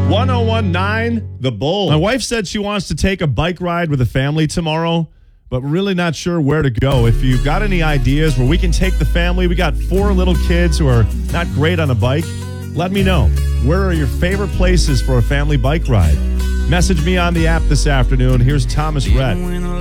1019 The Bull. My wife said she wants to take a bike ride with the family tomorrow, but we're really not sure where to go. If you've got any ideas where we can take the family, we got 4 little kids who are not great on a bike. Let me know. Where are your favorite places for a family bike ride? Message me on the app this afternoon. Here's Thomas Rhett.